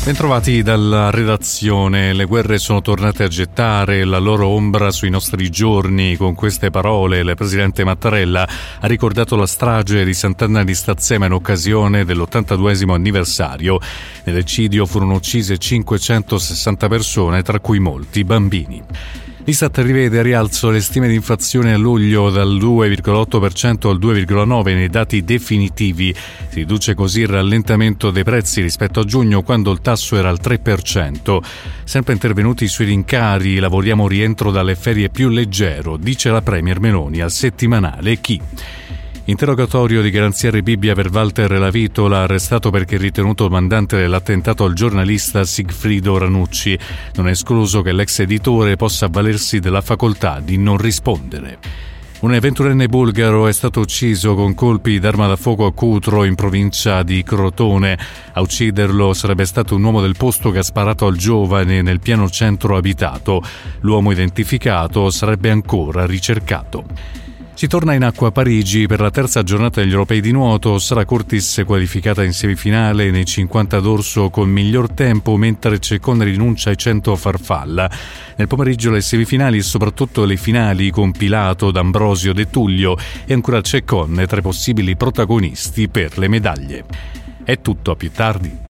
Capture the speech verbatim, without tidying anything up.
Bentrovati dalla redazione. Le guerre sono tornate a gettare la loro ombra sui nostri giorni. Con queste parole il presidente Mattarella ha ricordato la strage di Sant'Anna di Stazzema in occasione dell'ottantaduesimo anniversario. Nell'eccidio furono uccise cinquecentosessanta persone, tra cui molti bambini. L'Istat rivede a rialzo le stime di inflazione a luglio dal due virgola otto per cento al due virgola nove per cento nei dati definitivi. Si riduce così il rallentamento dei prezzi rispetto a giugno, quando il tasso era al tre per cento. Sempre intervenuti sui rincari, lavoriamo rientro dalle ferie più leggero, dice la premier Meloni al settimanale Chi. Interrogatorio di garanzia Rebibbia per Walter Lavitola, arrestato perché ritenuto mandante dell'attentato al giornalista Sigfrido Ranucci. Non è escluso che l'ex editore possa avvalersi della facoltà di non rispondere. Un venturenne bulgaro è stato ucciso con colpi d'arma da fuoco a Cutro, in provincia di Crotone. A ucciderlo sarebbe stato un uomo del posto che ha sparato al giovane nel piano centro abitato. L'uomo identificato sarebbe ancora ricercato. Si torna in acqua a Parigi per la terza giornata degli europei di nuoto. Sara Curtis qualificata in semifinale nei cinquanta d'orso con miglior tempo, mentre Ceccon rinuncia ai cento farfalla. Nel pomeriggio le semifinali e soprattutto le finali con Pilato, D'Ambrosio, De Tullio e ancora Ceccon tra i possibili protagonisti per le medaglie. È tutto, a più tardi.